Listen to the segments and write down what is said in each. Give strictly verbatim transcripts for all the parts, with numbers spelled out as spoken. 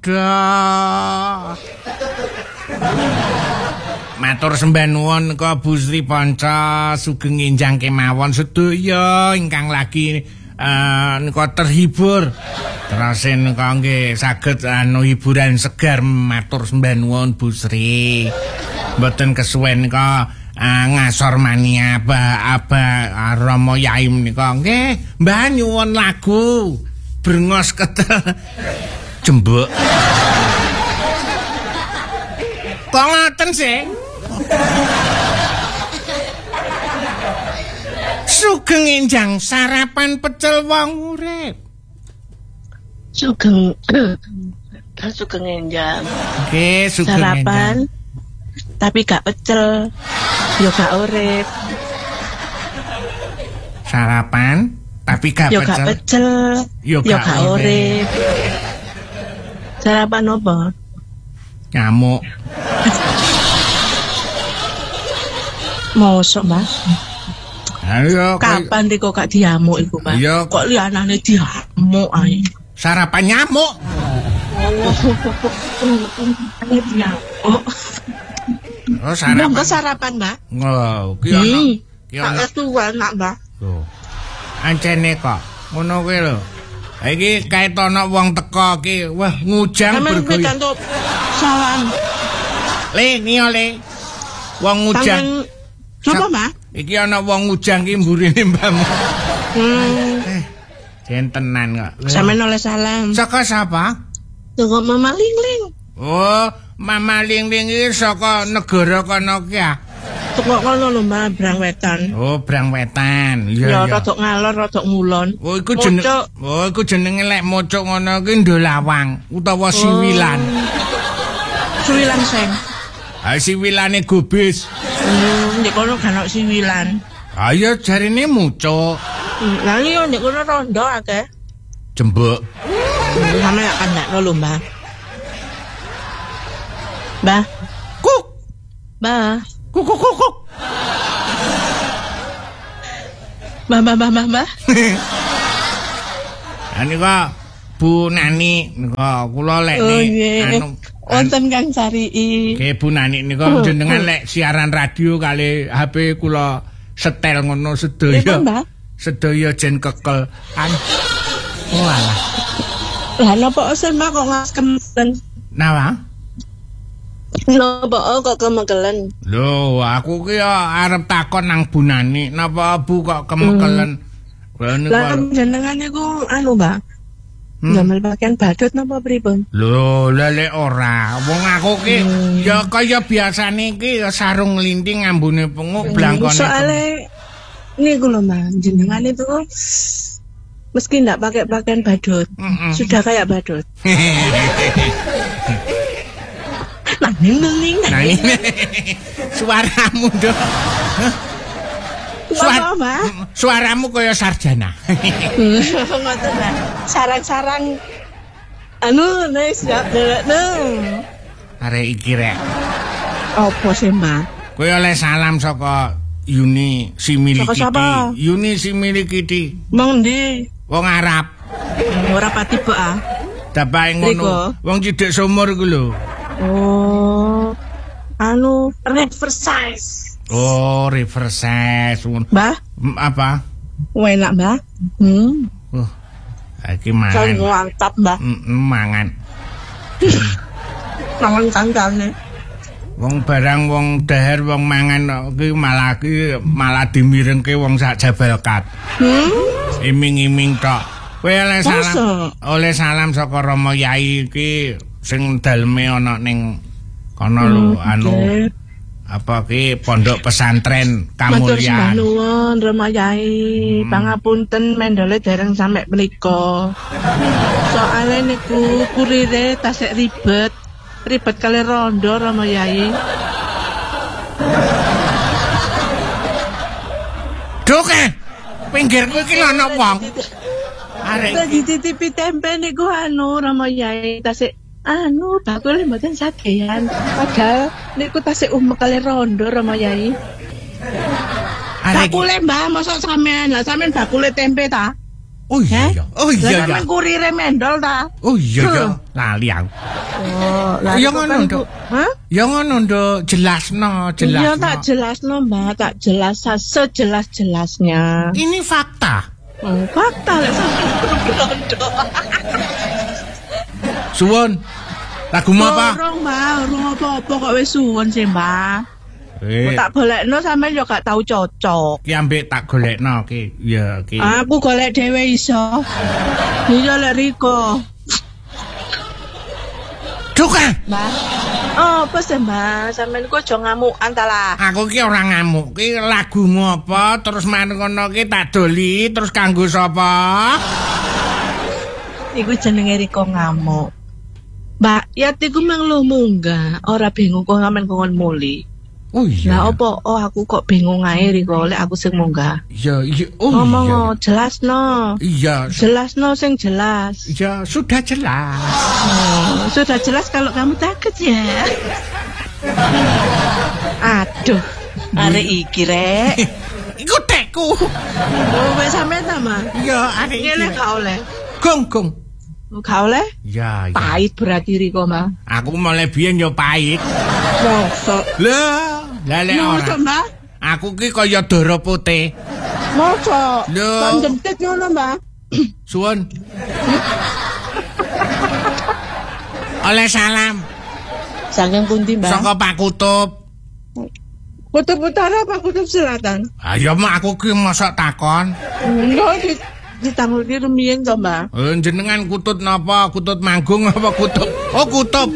Aduh. Matur sembah nuwun ka Bu Sri Panca sugeng enjang kemawon sedaya ingkang lagi uh, nika terhibur. Terus nika nggih saged anu hiburan segar matur sembah nuwun Bu Sri. Mboten kesuwen nika uh, ngasor mania Abah Abah Rama Yai menika nggih mbah nyuwun lagu Brengos Ketel Jembek. Kok ngoten sih? Sugeng enjang sarapan pecel wong urip. Sugeng sugeng enjang. Oke, sugeng sarapan enjang. Tapi gak pecel. Yo gak urip. Sarapan tapi gak yo pecel. Gak pecel. Yo gak, gak urip. Sarapan apa? Nyamuk. Mosok, Mas. Ayo, kapan iki kok gak diamuk iku, Mas? Kok lianane diamuk ae. Sarapan nyamuk. Oh, sarapan. Nggak sarapan, Mbak. Oh, ki ono. Ki ono. Tak tuwa nak, Mbak. Tuh. Ancene kok. Ngono kuwi lho. Ha iki kae ana wong teko ki, wah ngujang bergoyang. Sampeyan salam. Le, niyo le. Wong ngujang. Coba, Mbak. Iki ana wong ngujang ki mburine mbahmu. Hmm. Eh, jentenan kok. Sampeyan oleh salam. Saka sapa? Saka Mama Lingling. Oh, Mama Lingling iki saka negara kono ki ah. Teko kono lho, Mbak, Brang Wetan. Oh, Brang Wetan. Iya, iya. Ya rada ngalor, rada ngulon. Oh, iku jeneng. Oh, iku jenenge lek mocok ngono ki ndolawang utawa siwilan. Oh. Siwilan seng. Ha siwilane gobis. Hmm, nek kono kan ono siwilan. Ha iya jarine mucuk. Lah iya nek kono rondo akeh. Jembek. Sampe akan nekno lho, Mbah. Mbah. Kuk. Mbah. Kuk kuk kuk kuk. Mbah, mbah, mbah, mbah. Ani kok Bu Nani nika kula lek oh, anu wonten Kang Sarii. Nggih Bu Nani nika oh, jenengan oh. lek siaran radio kali H P kula setel ngono sedaya. Sedaya jen kekel. An. Oh alah. Lah napa sen Mbak kok ngaskemen? Napa? Napa kok kemekelen? Lho, aku ki arep takon nang Bu Nani, napa Bu kok kemekelen? Hmm. Lah jenengan niku anu, Mbak. Hmm? Gamel pakaian badut napa pripun? Lho, lele ora. Wong aku ki hmm. ya kaya biasane ki sarung nglinting ambune penguk blangkone. Soale niku lho, Mbak, jenengan itu meski ndak pakai pakaian badut, mm-mm. sudah kayak badut. Nah, ning-ning. Nah, ini suaramu, Dok. Suara apa? Suaramu kaya sarjana. Ngoten lah. Sarang-sarang anu wis ya delekno. Arek iki rek. Apa sih, Mbak? Kowe oleh salam saka Yuni Similikiti. Yuni Similikiti. Wong ndi? Wong Arab. Ora pati bek ah. Dapae ngono. Wong cidik sumur iku lho. Oh. Anu Riverside. Oh, Riverside. Mbah? Apa? Enak, Mbah. Hmm. Uh. Iki mangan. Mantap, Mbah. Mm, mangan. Mangan kancane. Wong barang wong daher wong mangan iki malah iki malah dimirengke wong sak Jabalkat. Hmm. Iming-iming tok. Kowe oleh salam. Oleh salam saka Rama Yai iki sing daleme ana ning kono lho anu. Apa ki pondok pesantren Kamulyan. Matur nuwun Rama Yai, hmm. pangapunten mendele dereng sampe mriko. Soale niku kurire tasik ribet. Ribet kali rondo Rama Yai. Duke, pinggirku iki lho ana wong. Arek dititipi tempe niku anu Rama Yai tasik anu bakul mboten sagean. Padahal niku tasik umek kali rondo Rama Yai. Bakule Mbah, mosok sampean, lah sampean bakule tempe ta? Oh iya ya. Oh iya ya. Lah kurire mendol ta? Oh iya ya. Lali aku. Oh, lah ya ngono, Nduk. Hah? Ya ngono, Nduk. Jelasno, jelasno. Iya tak jelasno, Mbak, tak jelas sejelas-jelasnya. Ini fakta. Oh, fakta lek sampeyan rondo. Suwon. Lagu apa? Urung, Mbak, urung apa-apa kok wis suwon sih, Mbak. Eh, tak golekno sampean yo gak tau cocok. Ki ambek tak golekno ki. Ya ki. Aku golek dhewe iso. Iya lek Riko. Duka. Mbak. Oh, apa sih, Mbak? Sampeyan ku aja ngamukan ta lah. Aku ki ora ngamuk. Ki lagumu apa? Terus man kono ki tak doli terus kanggo sapa? Iku jenenge Riko ngamuk. Mbak, ya tiku mang lu munggah, ora bingung kok ngamen kongon muli. Oh iya. Lah opo? Oh aku kok bingung ae Riko lek aku sing munggah. Iya, iya. Oh ngomong iya. jelasno. Iya. Jelasno sing jelas. Ya, sudah jelas. Oh, sudah jelas kalau kamu takut ya. Aduh, arek iki rek. Iku tekku. Oh, wis sampe ta, Mas? Iya, arek iki. Ngene gak oleh. Gong gong. Gak oleh? Ya, ya. Pahit berarti Riko, Mas. Aku mulai biyen yo pahit. Mosok. Lah, lah lek ora. Mosok, Mbak? Aku ki kaya dara putih. Mosok. Lho. Kan jentit ngono, Mbak. Suwun. Oleh salam. Saking pundi, Mbak? Saka Pak Kutub. Kutub Utara apa Kutub Selatan? Ayo mak aku ki mosok takon. Enggak di ditangguti rumiyin to, Mbak. Eh, jenengan kutut napa? Kutut Manggung apa kutub? Oh, kutub.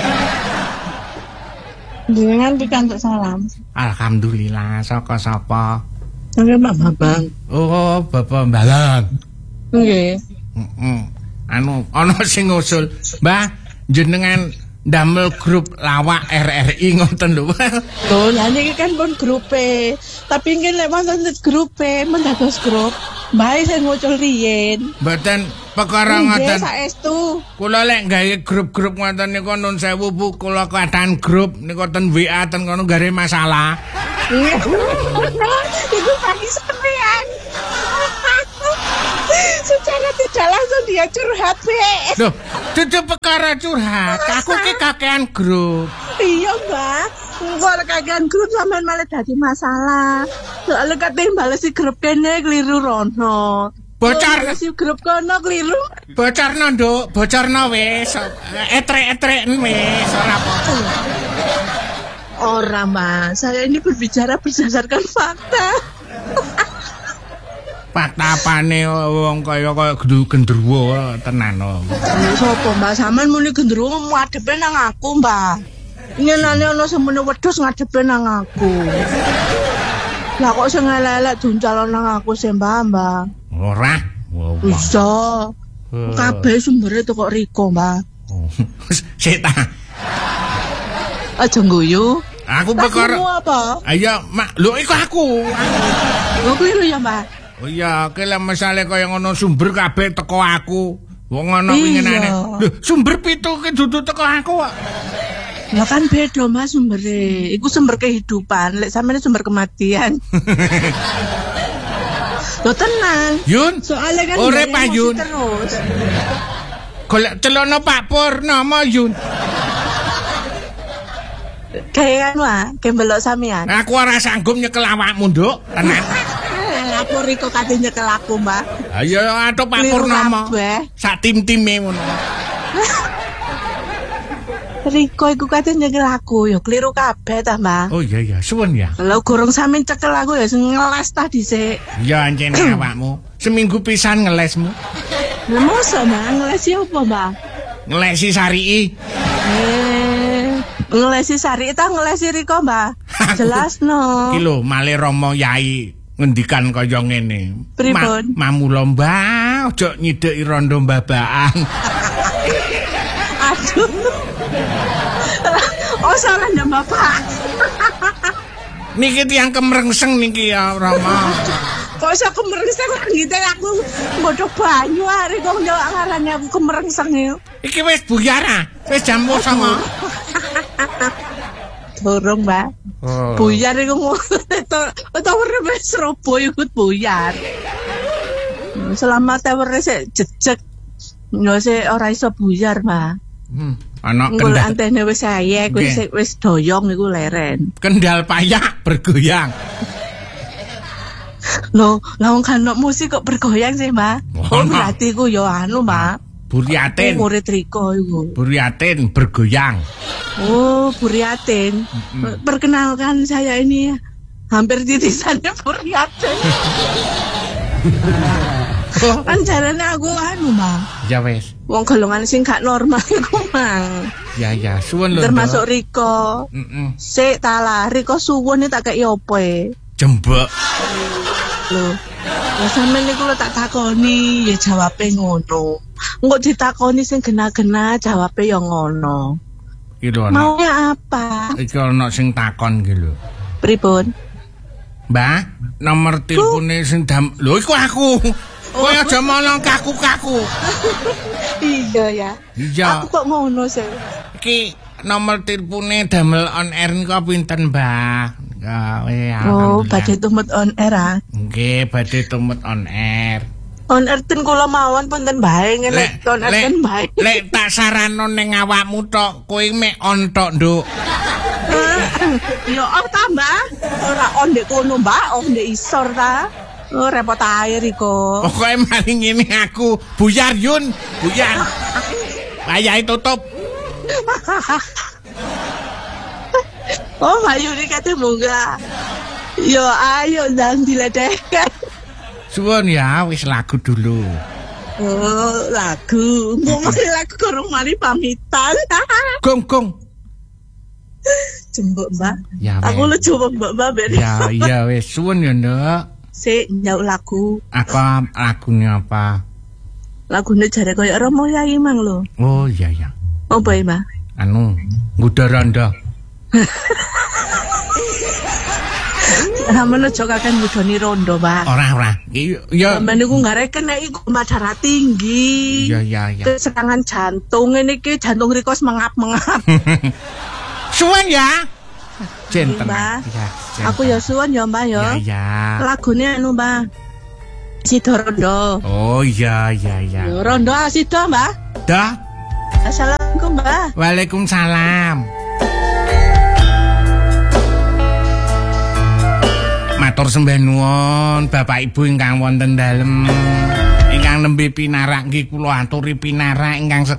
Jenengan pikantuk salam. Alhamdulillah, saka sapa? Saking Mbak Bambang. Oh, Bapak Mbalang. Nggih. Heeh. Anu, ana sing ngusul, Mbah, jenengan ndamel grup lawak R R I ngoten lho. Lho, lah niki kan pun grupe. Tapi nggih lek wonten grupe mendados grup. Mbak sing ngucul riyin. Mboten perkara ngoten. Nggih, saestu. Kula lek gawe grup-grup ngoten niku nun sewu Bu, kula keadaan grup niku ten W A ten kono gare masalah. Iku pagi sampean. Secara tidak langsung dia curhat, Be. Loh, dudu perkara curhat. Aku ki kakean grup. Iya, Mbak. Engko lek kakean grup sampean malah dadi masalah. Soale kate balesi grup kene kliru rono. Bocor. Balesi grup kono kliru. Bocorno, Nduk. Bocorno wis. Etrek-etrek wis ora apa-apa. Ora, Mbak. Saya ini berbicara berdasarkan fakta. Fakta apane wong kaya kaya gendruwo tenan. Sopo, Mbak? Sampean muni gendruwo ngadepe nang aku, Mbak. Nyenane ana semene wedhus ngadepe nang aku. Lah kok sing elek-elek duncal nang aku sih, Mbak, Mbak. Ora. Bisa. Kabeh sumbere teko Riko, Mbak. Sik ta. Aja ngguyu. Aku perkara. Kamu apa? Ayo, Mak. Lho iku aku. Lho kliru ya, Mbak. Oh iya, kele misale kaya ngono sumber kabeh teko aku. Wong ana Iya. winginane. Lho, sumber pitu ki dudu teko aku kok. Ya kan beda, Mas, sumbere. Iku sumber kehidupan, lek sampeyan sumber kematian. Loh tenang. Yun. Soalnya kan Ore dari Pak emosi Yun. terus. Golek celana Pak Purnomo Yun. Kayak wah, kembelok sampean. Aku ora sanggup nyekel awakmu, Nduk. Tenang. Aku Riko kate nyekel aku, Mbak. Ayo ato Pak Kliru Purnomo. kabeh. Sak tim-time ngono. Riko iku kate nyekel aku, ya kliru kabeh ta, Mbak. Oh iya iya, suwun ya. Kalau gorong sampean cekel aku ya sing ngeles ta dhisik. Ya ancene awakmu. Seminggu pisan ngelesmu. Lah mosok, Mbak, ngelesi apa, Mbak? Ngelesi Sarii. Eh, ngelesi Sari ta ngelesi Riko, Mbak? Jelasno. Iki lho, male Rama Yai ngendikan kaya ngene. Pripun? Ma, mamu lomba ojo nyideki rondo mbabaan. Aduh. Oh, salah ndak, Bapak. Niki tiyang kemrengseng niki ya Rama. Kok iso kemerengseng gitu aku bodho banyu are kok nyok ngarane aku kemerengseng yo. Iki wis buyar ah. Wis jam songo. Dorong, Mbak. Oh. Buyar iku ngono to to urip Surabaya ikut buyar. Selama tewere sik jejeg. Yo sik ora iso buyar, Mbah. Hmm, ana Ngul kendal antene wis ayek, wis wis doyong iku leren. kendal payak bergoyang. Loh, lah wong kan musik kok bergoyang sih, Mbak? Oh, berarti ku yo anu, Mbak. Buriatin. Murid Riko iku. Buriatin bergoyang. Oh, Buriatin. Mm-hmm. Perkenalkan saya ini hampir titisannya Buriatin. Kan jarane aku anu, Mbak. Ya wis. Wong golongan sing gak normal iku, Mang. Ya ya, suwun lho. Termasuk Riko. Heeh. Sik ta lah, Riko suwun tak kek opo e? Jembek. Lho. Lah sampeyan niku lho tak takoni, ya jawabe ngono. Engko ditakoni sing gena-gena jawabe ya ngono. Iki lho ana. Maunya apa? Iki ana sing takon iki lho. Pripun? Mbah, nomor telepone sing dam. Lho iku aku. Kowe aja molong kaku-kaku. Iya ya. Iya. Aku kok ngono sih. Iki nomor telepone damel on air niku pinten, Mbah? Gawe Oh, badhe tumut on air ah. Nggih, badhe tumut on air. On air ten kula mawon punten bae ngelek on air ten bae. Lek tak sarano ning awakmu tok, kowe mek on tok, Nduk. Yo oh tambah. Ora on ndek kono, Mbak, on ndek isor ta. Oh, repot ae Riko. Pokoke maling ngene aku, buyar Yun, buyar. Wayahe tutup. Oh, Bayu ini kata munggah. Yo ayo ndang diledehkan. Suwun ya, wis lagu dulu. Oh, lagu. Mau mari lagu kurung mari pamitan. Gong gong. Jembok, Mbak. Ya, aku lu coba Mbak Mbak ben. Ya, iya wis suwun ya, Nduk. Sik njauh lagu. Apa lagune apa? Lagune jare koyo Romo Yai mang lho. Oh, iya ya. Apa ya, Mbak? Anu, ngudara-nda. Sampeyan aja kakek ngudoni rondo, Mbak. Ora, ora. Ya. Sampeyan niku ngareken nek iku darah tinggi. Iya, iya, iya. Serangan jantung ngene iki jantung Riko mengap-mengap. Suwun ya. Centen. Mbak. Ya, aku ya suwun ya, Mbak ya. Iya, iya. Lagune anu, Mbak. Sido rondo. Oh, iya, iya, iya. Yo rondo sido, Mbak. Dah. Assalamualaikum, Mbak. Waalaikumsalam. Matur sembah nuwun Bapak Ibu ingkang wonten dalem. Ingkang nembe pinarak nggih kula aturi pinarak ingkang